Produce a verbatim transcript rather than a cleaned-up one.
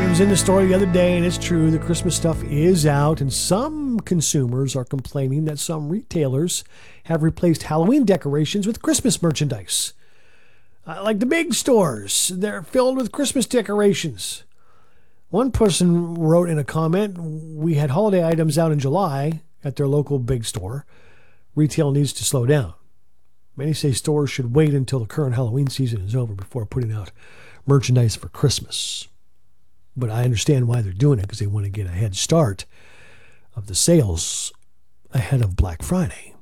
was in the store the other day, and it's true, the Christmas stuff is out, and some consumers are complaining that some retailers have replaced Halloween decorations with Christmas merchandise. Uh, like the big stores, they're filled with Christmas decorations. One person wrote in a comment, we had holiday items out in July at their local big store. Retail needs to slow down. Many say stores should wait until the current Halloween season is over before putting out merchandise for Christmas. But I understand why they're doing it, because they want to get a head start of the sales ahead of Black Friday.